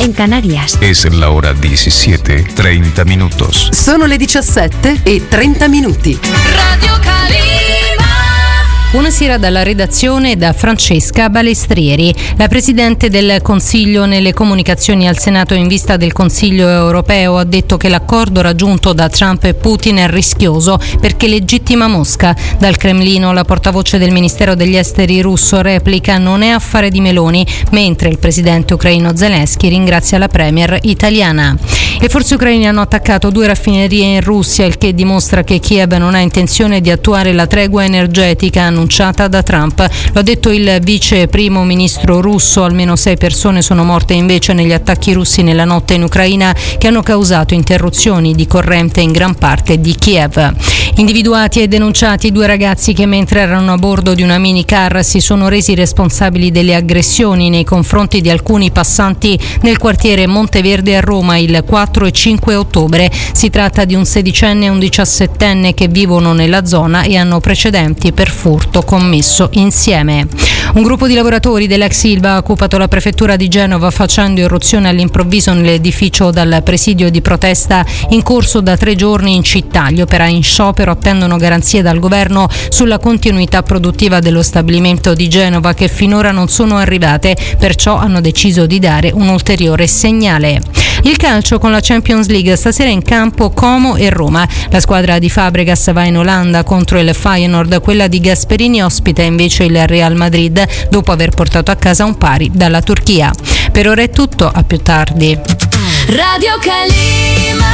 en Canarias. Es la hora 17:30 minutos. Sono le 17:30. Radio Calima. Buonasera dalla redazione da Francesca Balestrieri. La Presidente del Consiglio nelle comunicazioni al Senato in vista del Consiglio europeo ha detto che l'accordo raggiunto da Trump e Putin è rischioso perché legittima Mosca. Dal Cremlino la portavoce del Ministero degli Esteri russo replica: non è affare di Meloni, mentre il presidente ucraino Zelensky ringrazia la premier italiana. Le forze ucraine hanno attaccato 2 raffinerie in Russia, il che dimostra che Kiev non ha intenzione di attuare la tregua energetica annunciata da Trump. Lo ha detto il vice primo ministro russo. Almeno 6 persone sono morte invece negli attacchi russi nella notte in Ucraina, che hanno causato interruzioni di corrente in gran parte di Kiev. Individuati e denunciati 2 ragazzi che mentre erano a bordo di una minicar si sono resi responsabili delle aggressioni nei confronti di alcuni passanti nel quartiere Monteverde a Roma il 4 e 5 ottobre. Si tratta di un 16enne e un 17enne che vivono nella zona e hanno precedenti per furto commesso insieme. Un gruppo di lavoratori dell'ex Ilva ha occupato la prefettura di Genova facendo irruzione all'improvviso nell'edificio dal presidio di protesta in corso da 3 giorni in città. Gli operai in sciopero attendono garanzie dal governo sulla continuità produttiva dello stabilimento di Genova, che finora non sono arrivate, perciò hanno deciso di dare un ulteriore segnale. Il calcio con la Champions League, stasera in campo Como e Roma. La squadra di Fabregas va in Olanda contro il Feyenoord, quella di Gasperini ospita invece il Real Madrid dopo aver portato a casa un pari dalla Turchia. Per ora è tutto, a più tardi. Radio Calima.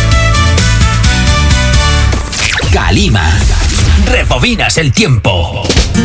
Calima. Rebobinas el tiempo.